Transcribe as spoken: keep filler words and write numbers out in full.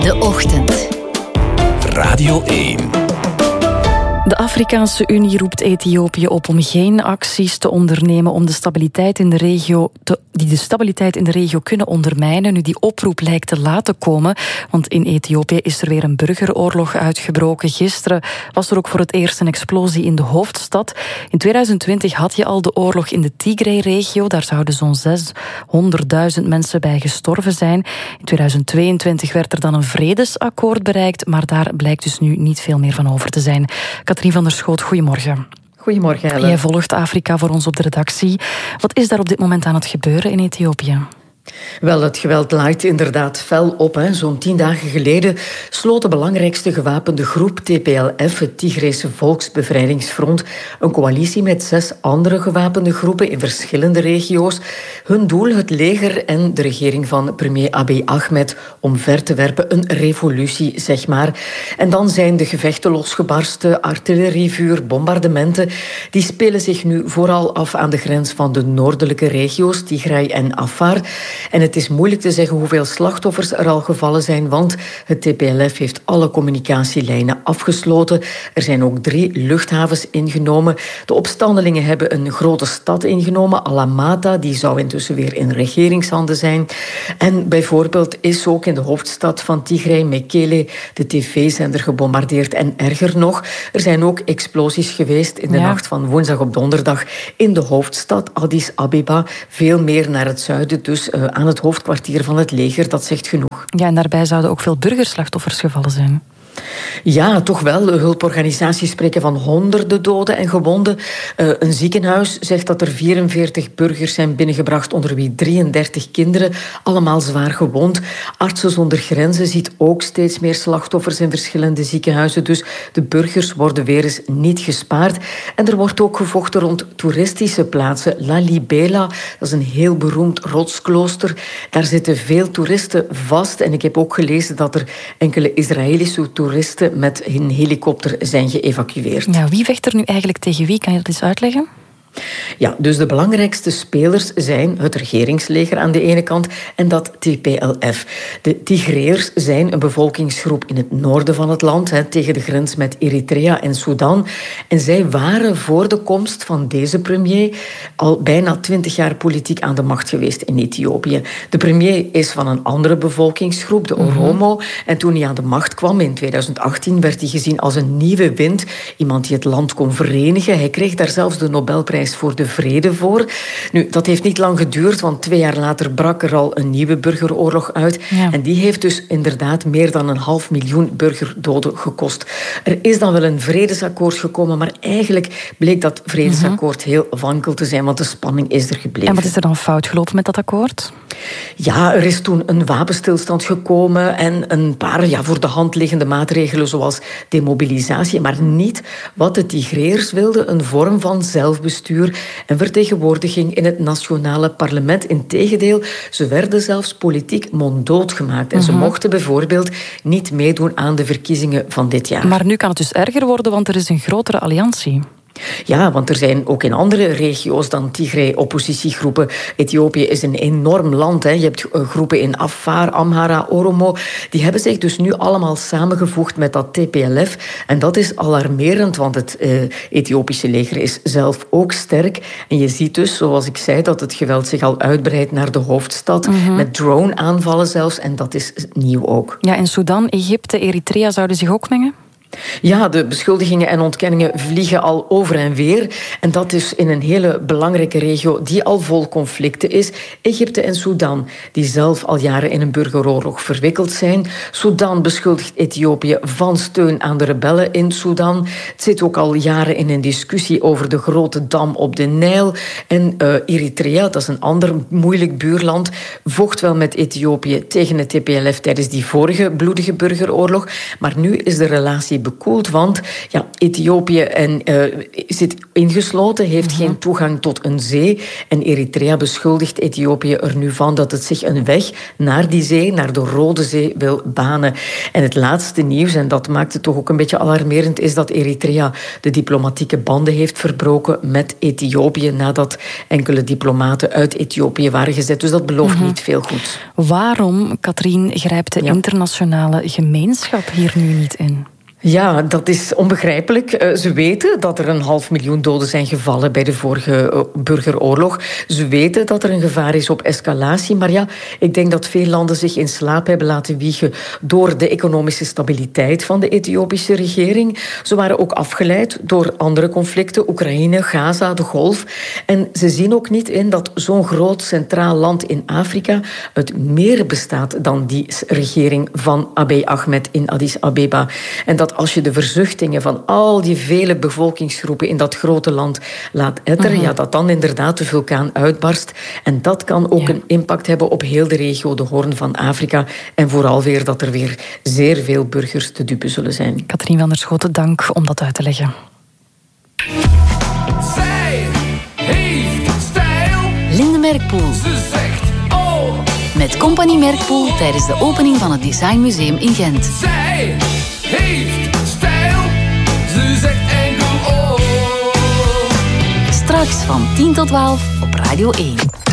De Ochtend. Radio één. De Afrikaanse Unie roept Ethiopië op om geen acties te ondernemen om de stabiliteit in de regio te, die de stabiliteit in de regio kunnen ondermijnen. Nu, die oproep lijkt te laat te komen, want in Ethiopië is er weer een burgeroorlog uitgebroken. Gisteren was er ook voor het eerst een explosie in de hoofdstad. In tweeduizend twintig had je al de oorlog in de Tigray-regio. Daar zouden zo'n zeshonderdduizend mensen bij gestorven zijn. In tweeduizend tweeëntwintig werd er dan een vredesakkoord bereikt, maar daar blijkt dus nu niet veel meer van over te zijn. Katrien van der Schoot, goedemorgen. Goedemorgen, Ellen. Jij volgt Afrika voor ons op de redactie. Wat is daar op dit moment aan het gebeuren in Ethiopië? Wel, het geweld laait inderdaad fel op. Hè. Zo'n tien dagen geleden sloot de belangrijkste gewapende groep, T P L F, het Tigrayse Volksbevrijdingsfront, een coalitie met zes andere gewapende groepen in verschillende regio's. Hun doel, het leger en de regering van premier Abiy Ahmed, omver te werpen. Een revolutie, zeg maar. En dan zijn de gevechten losgebarsten, artillerievuur, bombardementen. Die spelen zich nu vooral af aan de grens van de noordelijke regio's, Tigray en Afar. En het is moeilijk te zeggen hoeveel slachtoffers er al gevallen zijn, want het T P L F heeft alle communicatielijnen afgesloten. Er zijn ook drie luchthavens ingenomen. De opstandelingen hebben een grote stad ingenomen, Alamata, die zou intussen weer in regeringshanden zijn. En bijvoorbeeld is ook in de hoofdstad van Tigray, Mekele, de tv-zender gebombardeerd. En erger nog, er zijn ook explosies geweest in de ja. nacht van woensdag op donderdag in de hoofdstad Addis Abeba, veel meer naar het zuiden, dus uh, aan het hoofdkwartier van het leger. Dat zegt genoeg. Ja, en daarbij zouden ook veel burgerslachtoffers gevallen zijn. Ja, toch wel. Hulporganisaties spreken van honderden doden en gewonden. Uh, een ziekenhuis zegt dat er vierenveertig burgers zijn binnengebracht, onder wie drieëndertig kinderen, allemaal zwaar gewond. Artsen zonder Grenzen ziet ook steeds meer slachtoffers in verschillende ziekenhuizen. Dus de burgers worden weer eens niet gespaard. En er wordt ook gevochten rond toeristische plaatsen. Lalibela, dat is een heel beroemd rotsklooster. Daar zitten veel toeristen vast. En ik heb ook gelezen dat er enkele Israëlische toeristen met een helikopter zijn geëvacueerd. Ja, wie vecht er nu eigenlijk tegen wie? Kan je dat eens uitleggen? Ja, dus de belangrijkste spelers zijn het regeringsleger aan de ene kant en dat T P L F. De Tigreërs zijn een bevolkingsgroep in het noorden van het land, hè, tegen de grens met Eritrea en Sudan. En zij waren voor de komst van deze premier al bijna twintig jaar politiek aan de macht geweest in Ethiopië. De premier is van een andere bevolkingsgroep, de Oromo. Mm-hmm. En toen hij aan de macht kwam in tweeduizend achttien werd hij gezien als een nieuwe wind. Iemand die het land kon verenigen. Hij kreeg daar zelfs de Nobelprijs voor de vrede voor. Nu, dat heeft niet lang geduurd, want twee jaar later brak er al een nieuwe burgeroorlog uit. Ja. En die heeft dus inderdaad meer dan een half miljoen burgerdoden gekost. Er is dan wel een vredesakkoord gekomen, maar eigenlijk bleek dat vredesakkoord heel wankel te zijn, want de spanning is er gebleven. En wat is er dan fout gelopen met dat akkoord? Ja, er is toen een wapenstilstand gekomen en een paar ja, voor de hand liggende maatregelen zoals demobilisatie, maar niet wat de Tigreërs wilden, een vorm van zelfbestuur en vertegenwoordiging in het nationale parlement. Integendeel, ze werden zelfs politiek monddood gemaakt. En uh-huh. ze mochten bijvoorbeeld niet meedoen aan de verkiezingen van dit jaar. Maar nu kan het dus erger worden, want er is een grotere alliantie. Ja, want er zijn ook in andere regio's dan Tigray oppositiegroepen. Ethiopië is een enorm land. Hè. Je hebt groepen in Afar, Amhara, Oromo. Die hebben zich dus nu allemaal samengevoegd met dat T P L F. En dat is alarmerend, want het uh, Ethiopische leger is zelf ook sterk. En je ziet dus, zoals ik zei, dat het geweld zich al uitbreidt naar de hoofdstad. Mm-hmm. Met drone-aanvallen zelfs. En dat is nieuw ook. Ja, en Sudan, Egypte, Eritrea zouden zich ook mengen? Ja, de beschuldigingen en ontkenningen vliegen al over en weer. En dat is in een hele belangrijke regio die al vol conflicten is. Egypte en Sudan, die zelf al jaren in een burgeroorlog verwikkeld zijn. Sudan beschuldigt Ethiopië van steun aan de rebellen in Sudan. Het zit ook al jaren in een discussie over de grote dam op de Nijl. En uh, Eritrea, dat is een ander moeilijk buurland, vocht wel met Ethiopië tegen het T P L F tijdens die vorige bloedige burgeroorlog. Maar nu is de relatie bekoeld. Want ja, Ethiopië en, uh, zit ingesloten, heeft mm-hmm. geen toegang tot een zee. En Eritrea beschuldigt Ethiopië er nu van dat het zich een weg naar die zee, naar de Rode Zee, wil banen. En het laatste nieuws, en dat maakt het toch ook een beetje alarmerend, is dat Eritrea de diplomatieke banden heeft verbroken met Ethiopië nadat enkele diplomaten uit Ethiopië waren gezet. Dus dat belooft mm-hmm. niet veel goed. Waarom, Katrien, grijpt de ja. internationale gemeenschap hier nu niet in? Ja, dat is onbegrijpelijk. Uh, ze weten dat er een half miljoen doden zijn gevallen bij de vorige uh, burgeroorlog. Ze weten dat er een gevaar is op escalatie. Maar ja, ik denk dat veel landen zich in slaap hebben laten wiegen door de economische stabiliteit van de Ethiopische regering. Ze waren ook afgeleid door andere conflicten, Oekraïne, Gaza, de Golf. En ze zien ook niet in dat zo'n groot centraal land in Afrika uit meer bestaat dan die regering van Abiy Ahmed in Addis Abeba. En dat als je de verzuchtingen van al die vele bevolkingsgroepen in dat grote land laat etteren, mm-hmm. ja, dat dan inderdaad de vulkaan uitbarst. En dat kan ook ja. een impact hebben op heel de regio, de Hoorn van Afrika. En vooral weer dat er weer zeer veel burgers te dupe zullen zijn. Katrien van der Schoten, dank om dat uit te leggen. Zij heeft stijl. Linde Merkpoel. Ze zegt oh. Met Compagnie Merkpoel tijdens de opening van het Designmuseum in Gent. Zij heeft stijl, ze zegt enkel oh. Straks van tien tot twaalf op Radio één.